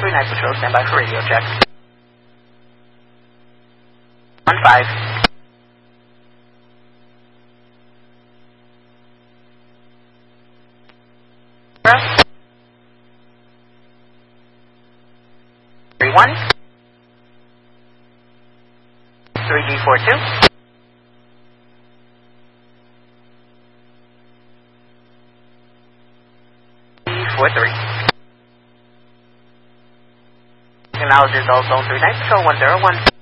3 Night Patrol, stand by for radio check. 1-5. 3-1. 3G42. 4-3. Acknowledges all Zone 3 Night Patrol 101.